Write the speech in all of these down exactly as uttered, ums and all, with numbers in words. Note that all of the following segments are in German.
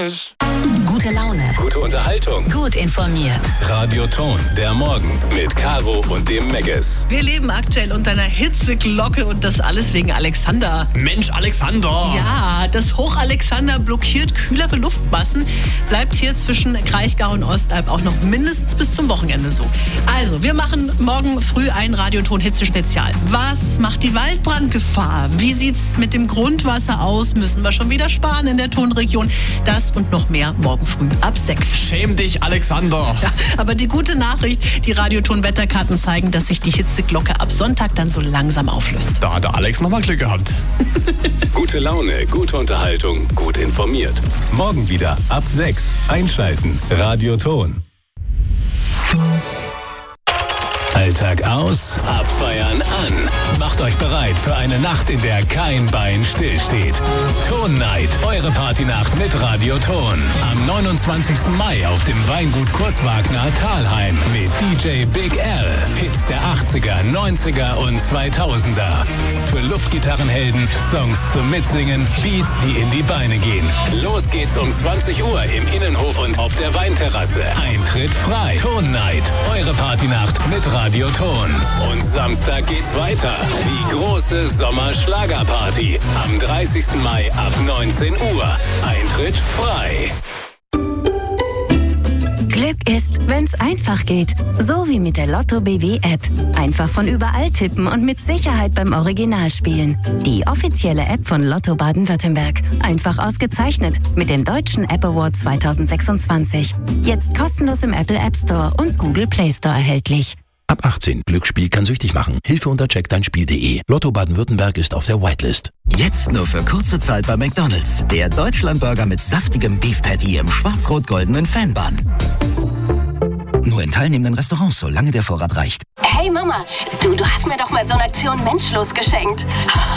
Megas. Gute Laune. Gute Unterhaltung. Gut informiert. Radio Ton, der Morgen mit Caro und dem Megas. Wir leben aktuell unter einer Hitzeglocke und das alles wegen Alexander. Mensch, Alexander! Ja, das Hoch Alexander blockiert kühlere Luftmassen. Bleibt hier zwischen Kraichgau und Ostalb auch noch mindestens bis zum Wochenende so. Also, wir machen morgen früh ein Radioton-Hitze-Spezial. Was macht die Waldbrandgefahr? Wie sieht's mit dem Grundwasser aus? Müssen wir schon wieder sparen in der Tonregion? Das und noch mehr morgen früh ab sechs. Schäm dich, Alexander! Ja, aber die gute Nachricht, die Radioton-Wetterkarten zeigen, dass sich die Hitzeglocke ab Sonntag dann so langsam auflöst. Da hat der Alex nochmal Glück gehabt. Gute Laune, gute Unterhaltung, gut informiert. Morgen wieder ab sechs. Einschalten. Radio Ton. Alltag aus, abfeiern an. Macht euch bereit für eine Nacht, in der kein Bein stillsteht. Ton Night, eure Partynacht mit Radio Ton. Am neunundzwanzigsten Mai auf dem Weingut Kurzwagner Thalheim mit D J Big L. Hits der achtziger, neunziger und zweitausender. Für Luftgitarrenhelden, Songs zum Mitsingen, Beats, die in die Beine gehen. Los geht's um zwanzig Uhr im Innenhof und auf der Weinterrasse. Eintritt frei. Ton Night, eure Partynacht mit Radio Ton. Und Samstag geht's weiter. Die große Sommerschlagerparty am dreißigsten Mai ab neunzehn Uhr. Eintritt frei. Glück ist, wenn's einfach geht. So wie mit der Lotto B W App. Einfach von überall tippen und mit Sicherheit beim Original spielen. Die offizielle App von Lotto Baden-Württemberg. Einfach ausgezeichnet mit dem Deutschen App Award zweitausendsechsundzwanzig. Jetzt kostenlos im Apple App Store und Google Play Store erhältlich. Ab achtzehn. Glücksspiel kann süchtig machen. Hilfe unter check dein spiel punkt de. Lotto Baden-Württemberg ist auf der Whitelist. Jetzt nur für kurze Zeit bei McDonald's. Der Deutschlandburger mit saftigem Beef Patty im schwarz-rot-goldenen Fanbun. Nur in teilnehmenden Restaurants, solange der Vorrat reicht. Hey Mama, du, du hast mir doch mal so eine Aktion Menschlos geschenkt.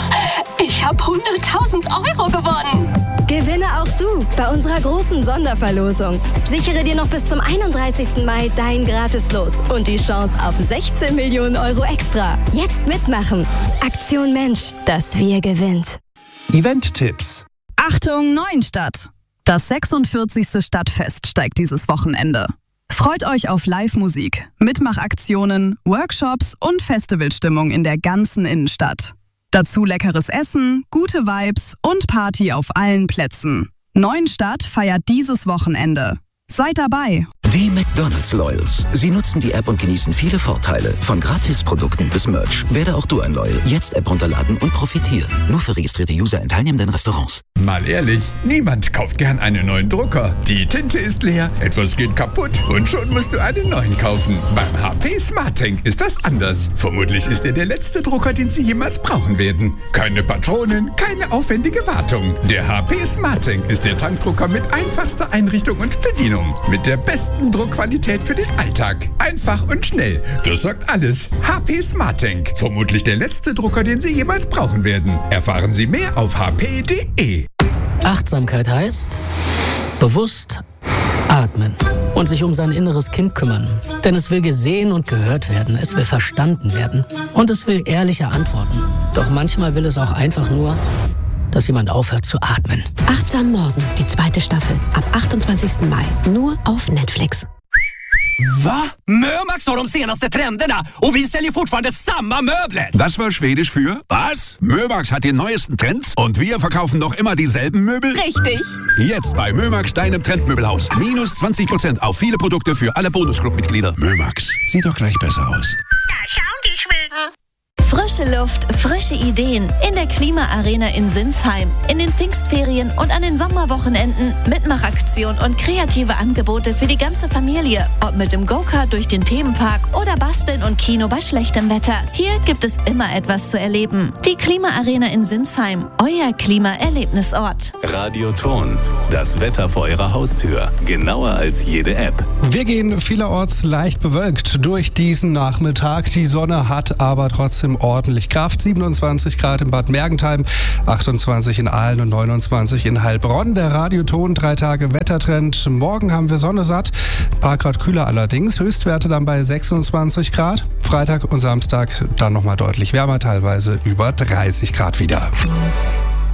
Ich habe hunderttausend Euro gewonnen. Gewinne auch du bei unserer großen Sonderverlosung. Sichere dir noch bis zum einunddreißigsten Mai dein Gratis-Los und die Chance auf sechzehn Millionen Euro extra. Jetzt mitmachen. Aktion Mensch, das Wir gewinnt. Event-Tipps. Achtung, Neuenstadt! Das sechsundvierzigste Stadtfest steigt dieses Wochenende. Freut euch auf Live-Musik, Mitmachaktionen, Workshops und Festivalstimmung in der ganzen Innenstadt. Dazu leckeres Essen, gute Vibes und Party auf allen Plätzen. Neuenstadt feiert dieses Wochenende. Seid dabei! Die McDonald's Loyals. Sie nutzen die App und genießen viele Vorteile. Von Gratisprodukten bis Merch. Werde auch du ein Loyal. Jetzt App runterladen und profitieren. Nur für registrierte User in teilnehmenden Restaurants. Mal ehrlich, niemand kauft gern einen neuen Drucker. Die Tinte ist leer, etwas geht kaputt und schon musst du einen neuen kaufen. Beim H P SmartTank ist das anders. Vermutlich ist er der letzte Drucker, den Sie jemals brauchen werden. Keine Patronen, keine aufwendige Wartung. Der H P SmartTank ist der Tankdrucker mit einfachster Einrichtung und Bedienung. Mit der besten Druckqualität für den Alltag. Einfach und schnell. Das sagt alles. H P SmartTank. Vermutlich der letzte Drucker, den Sie jemals brauchen werden. Erfahren Sie mehr auf h p punkt de. Achtsamkeit heißt bewusst atmen und sich um sein inneres Kind kümmern. Denn es will gesehen und gehört werden. Es will verstanden werden. Und es will ehrliche Antworten. Doch manchmal will es auch einfach nur, dass jemand aufhört zu atmen. Achtsam Morgen, die zweite Staffel. Ab achtundzwanzigsten Mai. Nur auf Netflix. Va? Mömax har de senaste trenderna och vi säljer fortfarande samma möbler. Das war Schwedisch für was? Mömax hat die neuesten Trends und wir verkaufen noch immer dieselben Möbel? Richtig. Jetzt bei Mömax, deinem Trendmöbelhaus. Minus zwanzig Prozent auf viele Produkte für alle Bonusclub-Mitglieder. Mömax, sieht doch gleich besser aus. Da schauen die Schweden. Frische Luft, frische Ideen in der Klimaarena in Sinsheim. In den Pfingstferien und an den Sommerwochenenden Mitmachaktion und kreative Angebote für die ganze Familie. Ob mit dem Go-Kart durch den Themenpark oder Basteln und Kino bei schlechtem Wetter. Hier gibt es immer etwas zu erleben. Die Klimaarena in Sinsheim, euer Klimaerlebnisort. Radio Ton, das Wetter vor eurer Haustür. Genauer als jede App. Wir gehen vielerorts leicht bewölkt durch diesen Nachmittag. Die Sonne hat aber trotzdem ordentlich Kraft. siebenundzwanzig Grad in Bad Mergentheim, achtundzwanzig in Aalen und neunundzwanzig in Heilbronn. Der Radioton, drei Tage Wettertrend. Morgen haben wir Sonne satt, ein paar Grad kühler allerdings. Höchstwerte dann bei sechsundzwanzig Grad. Freitag und Samstag dann nochmal deutlich wärmer, teilweise über dreißig Grad wieder.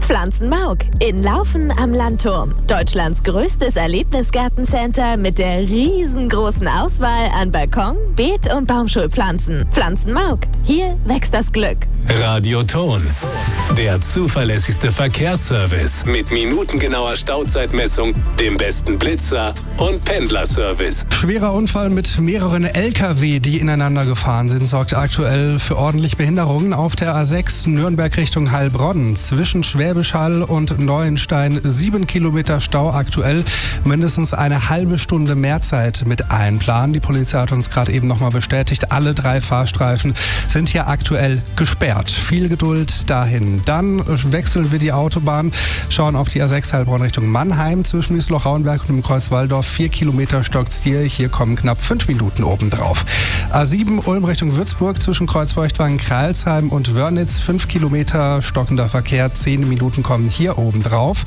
Pflanzenmauk in Laufen am Landturm. Deutschlands größtes Erlebnisgartencenter mit der riesengroßen Auswahl an Balkon, Beet- und Baumschulpflanzen. Pflanzenmauk, hier wächst das Glück. Radioton, der zuverlässigste Verkehrsservice mit minutengenauer Stauzeitmessung, dem besten Blitzer und Pendlerservice. Schwerer Unfall mit mehreren L K W, die ineinander gefahren sind, sorgt aktuell für ordentlich Behinderungen auf der A sechs Nürnberg Richtung Heilbronn. Zwischen Schwäbisch Hall und Neuenstein sieben Kilometer Stau aktuell, mindestens eine halbe Stunde Mehrzeit mit einplanen. Die Polizei hat uns gerade eben nochmal bestätigt, alle drei Fahrstreifen sind hier aktuell gesperrt. Viel Geduld dahin. Dann wechseln wir die Autobahn, schauen auf die A sechs Heilbronn Richtung Mannheim zwischen Wiesloch-Rauenberg und dem Kreuz Walldorf. Vier Kilometer stockt's hier. Hier kommen knapp fünf Minuten obendrauf. A sieben Ulm Richtung Würzburg zwischen Kreuzfeuchtwangen, Kreilsheim und Wörnitz. Fünf Kilometer stockender Verkehr. Zehn Minuten kommen hier obendrauf.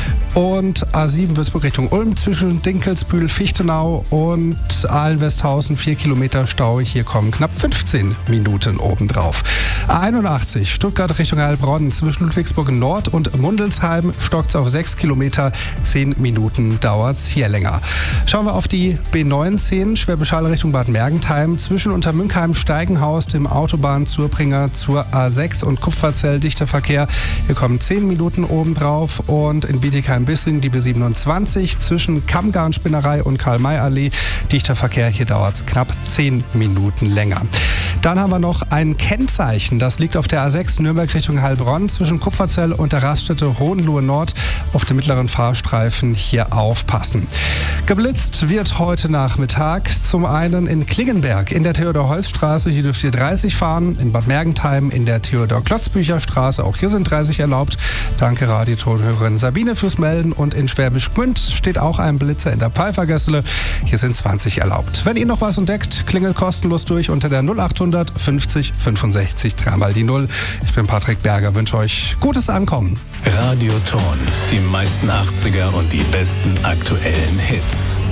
Und A sieben Würzburg Richtung Ulm zwischen Dinkelsbühl, Fichtenau und Ahlen-Westhausen. Vier Kilometer Stau. Hier kommen knapp fünfzehn Minuten obendrauf. A einundachtzig Stuttgart Richtung Heilbronn zwischen Ludwigsburg Nord und Mundelsheim stockt es auf sechs Kilometer. Zehn Minuten dauert es hier länger. Schauen wir auf die B neunzehn Schwäbisch Hall Richtung Bad Mergentheim zwischen Untermünkheim, Steigenhaus, dem Autobahnzubringer zur A sechs und Kupferzell dichter Verkehr. Hier kommen zehn Minuten obendrauf. Und in Bietigheim-Bissing die B siebenundzwanzig zwischen Kammgarnspinnerei und Karl-May-Allee dichter Verkehr. Hier dauert es knapp zehn Minuten länger. Dann haben wir noch ein Kennzeichen. Das liegt auf der A sechs Nürnberg Richtung Heilbronn zwischen Kupferzell und der Raststätte Hohenlohe Nord auf dem mittleren Fahrstreifen. Hier aufpassen. Geblitzt wird heute Nachmittag zum einen in Klingenberg in der Theodor-Heuss-Straße. Hier dürft ihr dreißig fahren. In Bad Mergentheim in der Theodor-Klotzbücher-Straße. Auch hier sind dreißig erlaubt. Danke Radiotonhörerin Sabine fürs Melden. Und in Schwäbisch Gmünd steht auch ein Blitzer in der Pfeiffergässele. Hier sind zwanzig erlaubt. Wenn ihr noch was entdeckt, klingelt kostenlos durch unter der null achthundert fünfzig fünfundsechzig dreimal die Null. Ich bin Patrick Berger, wünsche euch gutes Ankommen. Radioton, die meisten achtziger und die besten aktuellen Hits.